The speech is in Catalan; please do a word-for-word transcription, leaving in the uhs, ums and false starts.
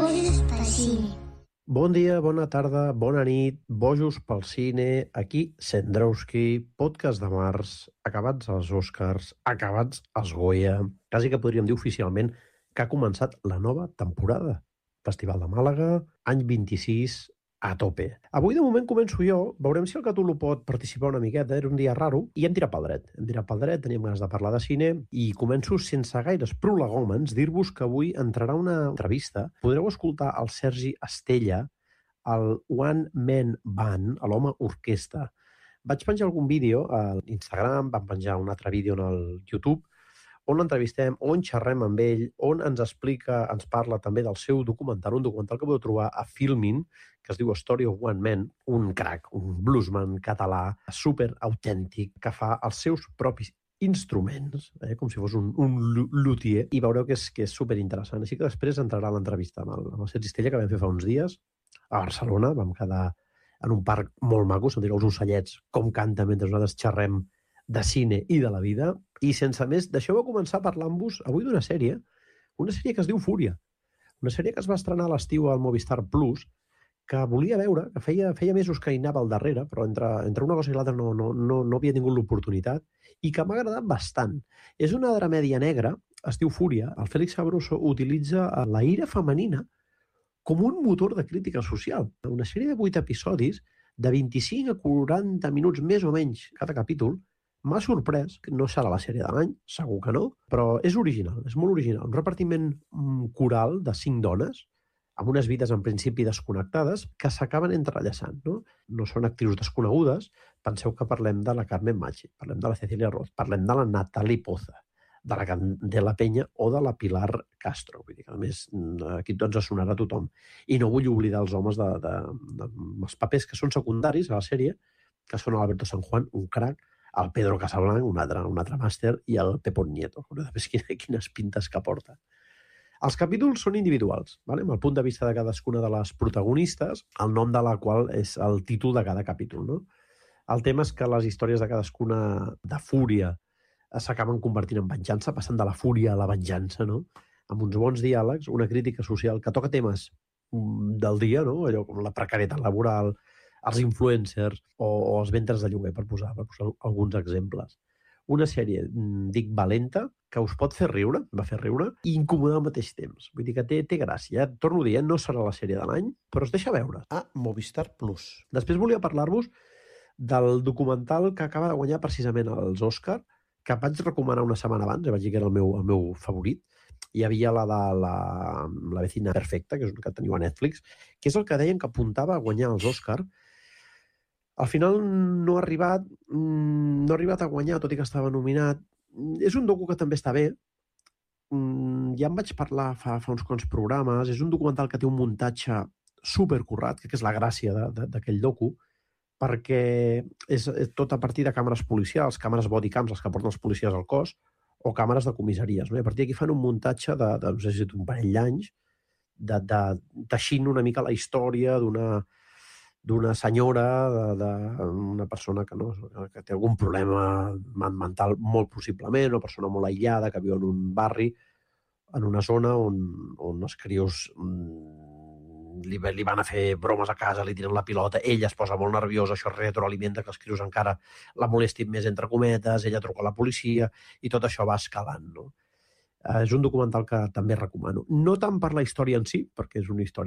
Bojos pel cine. Bon dia, bona tarda, bona nit, bojos pel cine, aquí Sendrowski, podcast de març, acabats els Oscars, acabats els Goya, quasi que podríem dir oficialment que ha començat la nova temporada. Festival de Màlaga, any vint-i-sis, a tope. Avui, de moment, començo jo. Veurem si el Catulo pot participar una miqueta. Era un dia raro. I hem tirat pel dret. Hem tirat pel dret, teníem ganes de parlar de cine. I començo sense gaires prolegòmens. Dir-vos que avui entrarà una entrevista. Podreu escoltar el Sergi Estella, el One Man Band, a l'home orquestra. Vaig penjar algun vídeo a Instagram, vam penjar un altre vídeo en el YouTube, on l'entrevistem, on xerrem amb ell, on ens explica, ens parla també del seu documental, un documental que podeu trobar a Filmin, que es diu Story of One Man, un crack, un bluesman català super autèntic, que fa els seus propis instruments, eh, com si fos un, un luthier, i veureu que és, que és superinteressant. Així que després entrarà l'entrevista amb el, amb el Sergi Estella, que vam fer fa uns dies a Barcelona. Vam quedar en un parc molt maco, sentireu els ocellets com canta mentre nosaltres xerrem de cine i de la vida. I sense més, deixeu-me començar parlant-vos avui d'una sèrie, una sèrie que es diu Fúria, una sèrie que es va estrenar a l'estiu al Movistar Plus, que volia veure, que feia, feia mesos que hi anava al darrere, però entre, entre una cosa i l'altra no, no, no, no havia tingut l'oportunitat, i que m'ha agradat bastant. És una dramèdia negra, es diu Fúria. El Félix Sabroso utilitza la ira femenina com un motor de crítica social. Una sèrie de vuit episodis, de vint-i-cinc a quaranta minuts més o menys cada capítol, m'ha sorprès. No serà la sèrie de l'any, segur que no, però és original, és molt original. Un repartiment coral de cinc dones, amb unes vides en principi desconnectades, que s'acaben entrellaçant, no? No són actrius desconegudes. Penseu que parlem de la Carmen Machi, parlem de la Cecilia Roth, parlem de la Natalie Poza, de la Candela Peña o de la Pilar Castro. Vull dir que, a més, aquí tots ens sonarà tothom. I no vull oblidar els homes de, de, de, de els papers que són secundaris a la sèrie, que són Alberto San Juan, un crac, el Pedro Casablanc, un altre, un altre màster, i el Pepón Nieto. Quines pintes que porta. Els capítols són individuals, vale? Amb el punt de vista de cadascuna de les protagonistes, el nom de la qual és el títol de cada capítol, no? El tema és que les històries de cadascuna de Fúria s'acaben convertint en venjança, passant de la fúria a la venjança, no? Amb uns bons diàlegs, una crítica social que toca temes del dia, no? Allò com la precarietat laboral, els influencers o, o els ventres de lloguer, per posar, per posar alguns exemples. Una sèrie, dic, valenta, que us pot fer riure, va fer riure, i incomodar al mateix temps. Vull dir que té, té gràcia. Torno a dir, no serà la sèrie de l'any, però es deixa veure a Movistar Plus. Després volia parlar-vos del documental que acaba de guanyar precisament els Oscar, que vaig recomanar una setmana abans, vaig dir que era el meu, el meu favorit. Hi havia la de la, la vecina perfecta, que és un que teniu a Netflix, que és el que deien que apuntava a guanyar els Oscar. Al final no ha arribat, no ha arribat a guanyar, tot i que estava nominat. És un docu que també està bé. Ja en vaig parlar fa, fa uns quants programes. És un documental que té un muntatge supercurrat, que és la gràcia d'aquell docu, perquè és, és tot a partir de càmeres policials, càmeres bodycams, els que porten els policies al cos, o càmeres de comissaries. No? I a partir d'aquí fan un muntatge de, de no sé si un parell d'anys, de, de, teixint una mica la història d'una d'una senyora, d'una persona que, no, que té algun problema mental molt possiblement, una persona molt aïllada que viu en un barri, en una zona on, on els crios li, li van a fer bromes a casa, li tiren la pilota, ella es posa molt nerviosa, això retroalimenta que els crios encara la molestin més, entre cometes, ella truca a la policia i tot això va escalant, no? És un documental que també recomano. No tant per la història en si, perquè és una història